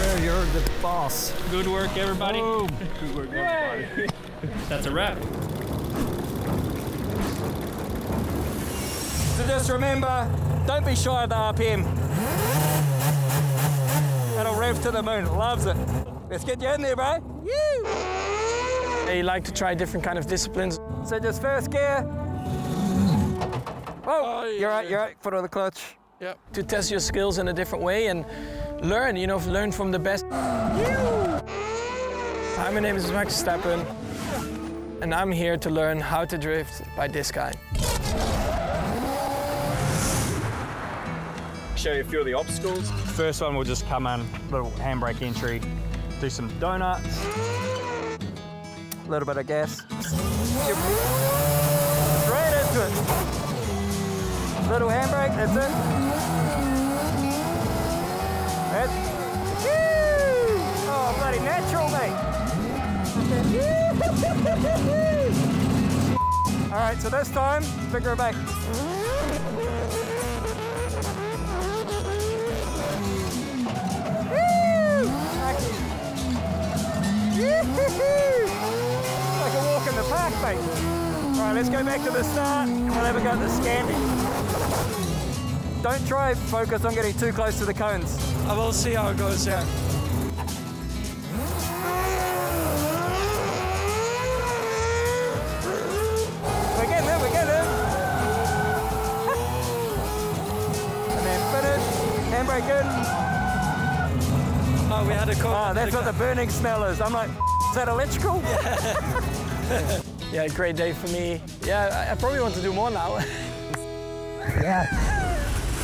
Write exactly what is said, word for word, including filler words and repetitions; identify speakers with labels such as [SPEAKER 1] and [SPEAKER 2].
[SPEAKER 1] there, you're the boss.
[SPEAKER 2] Good work, everybody.
[SPEAKER 1] Boom.
[SPEAKER 2] Good work, everybody. That's a wrap.
[SPEAKER 3] So just remember, don't be shy of the R P M. It'll rev to the moon, it loves it. Let's get you in there, bro. Woo!
[SPEAKER 4] I like to try different kind of disciplines.
[SPEAKER 3] So just first gear. Oh,
[SPEAKER 4] Oh, yeah,
[SPEAKER 3] you're right,
[SPEAKER 4] yeah.
[SPEAKER 3] you're right, foot on the clutch.
[SPEAKER 4] Yep. To test your skills in a different way and learn, you know, learn from the best. Hi, my name is Max Verstappen, and I'm here to learn how to drift by this guy.
[SPEAKER 2] Show you a few of the obstacles. First one, we'll just come in, little handbrake entry, do some donuts.
[SPEAKER 3] A little bit of gas. Straight into it. Little handbrake, that's it. That's, woo! Oh, bloody natural, mate. All right, so this time, figure it back. Like a walk in the park, mate. All right, let's go back to the start and we'll have a go at the Scandi. Don't try focus on getting too close to the cones.
[SPEAKER 4] I will see how it goes, yeah.
[SPEAKER 3] We're getting there, we're getting there. And then finish, handbrake in.
[SPEAKER 4] Oh, we had a call.
[SPEAKER 3] Oh, that's what the burning smell is. I'm like, is that electrical?
[SPEAKER 4] Yeah, great day for me. Yeah, I, I probably want to do more now.
[SPEAKER 3] Yeah.